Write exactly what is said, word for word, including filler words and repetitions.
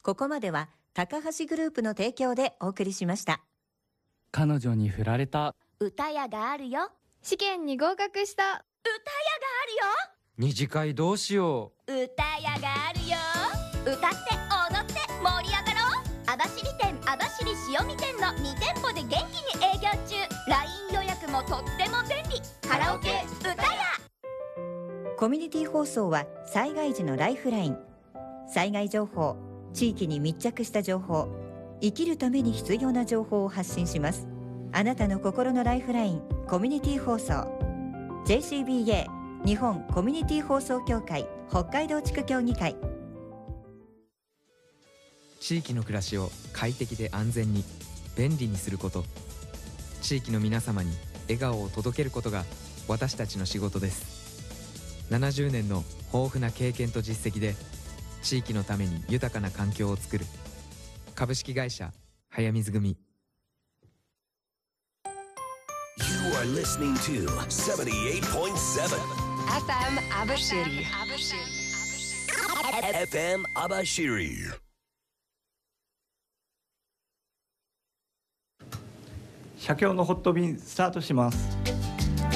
ここまでは高橋グループの提供でお送りしました。 彼女に振られた。 歌屋があるよ。 試験に合格した。 歌屋があるよ。 二次会どうしよう。歌屋があるよ。歌って踊って盛り上がろう。網走店、網走塩見店のに店舗で元気に営業中。 ライン 予約もとっても便利。カラオケ歌屋。 コミュニティ放送は災害時のライフライン。災害情報、地域に密着した情報、生きるために必要な情報を発信します。あなたの心のライフライン、コミュニティ放送。 ジェイシービーエー 日本コミュニティ放送協会北海道地区協議会。 地域の暮らしを快適で安全に便利にすること、地域の皆様に笑顔を届けることが私たちの仕事です。ななじゅうねんの豊富な経験と実績で地域のために豊かな環境を作る株式会社早水組。 You are listening to seventy-eight point seven エフエム Abashiri. エフエム Abashiri。 社協のホット便スタートします。